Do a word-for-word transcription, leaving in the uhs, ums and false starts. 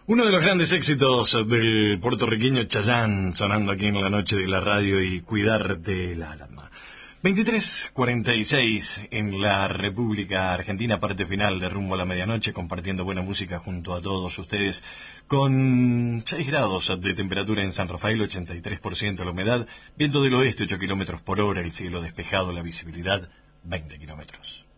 Uno de los grandes éxitos del puertorriqueño Chayanne sonando aquí en la noche de la radio y Cuidarte el alma. veintitrés cuarenta y seis en la República Argentina, parte final de Rumbo a la Medianoche, compartiendo buena música junto a todos ustedes, con seis grados de temperatura en San Rafael, ochenta y tres por ciento la humedad, viento del oeste ocho kilómetros por hora, el cielo despejado, la visibilidad veinte kilómetros.